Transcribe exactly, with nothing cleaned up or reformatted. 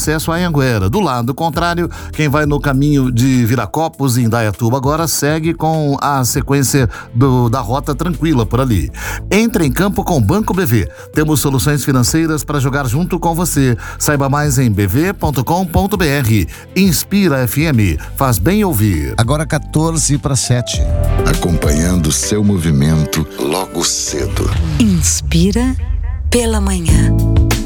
acesso a Anhanguera. Do lado contrário, quem vai no caminho de Viracopos, em Indaiatuba, agora segue com a sequência do, da rota tranquila por ali. Entre em campo com o Banco B V. Temos soluções financeiras para jogar junto com você. Saiba mais em b v ponto com ponto b r. Inspira F M. Faz bem ouvir. Agora quatorze para sete. Acompanhando seu movimento logo cedo. Inspira pela manhã.